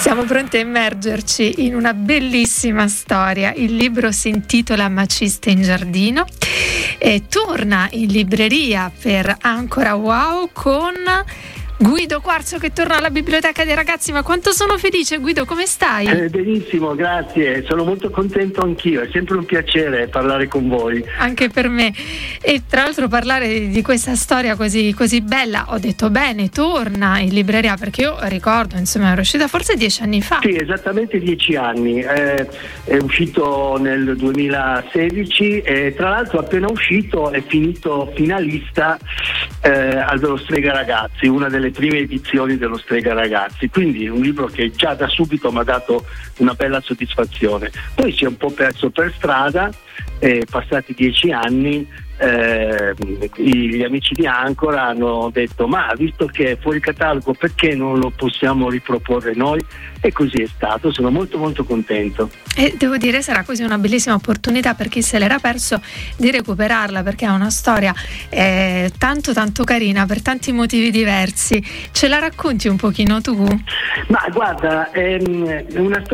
Siamo pronti a immergerci in una bellissima storia. Il libro si intitola Maciste in giardino e torna in libreria per Ancora Wow con Guido Quarzo che torna alla biblioteca dei ragazzi. Ma quanto sono felice, Guido, come stai? Benissimo, grazie, sono molto contento anch'io, è sempre un piacere parlare con voi. Anche per me. E tra l'altro parlare di questa storia così bella, ho detto bene, torna in libreria, perché io ricordo, insomma, era uscita forse 10 anni fa. Sì, esattamente 10 anni, è uscito nel 2016 e tra l'altro appena uscito è finito finalista allo Strega Ragazzi, una delle prime edizioni dello Strega Ragazzi, quindi un libro che già da subito mi ha dato una bella soddisfazione. Poi si è un po' perso per strada, passati 10 anni gli amici di Ancora hanno detto: ma visto che è fuori catalogo, perché non lo possiamo riproporre noi? E così è stato, sono molto molto contento. E devo dire sarà così una bellissima opportunità per chi se l'era perso di recuperarla, perché è una storia tanto tanto carina per tanti motivi diversi. Ce la racconti un pochino tu? Ma guarda, è una storia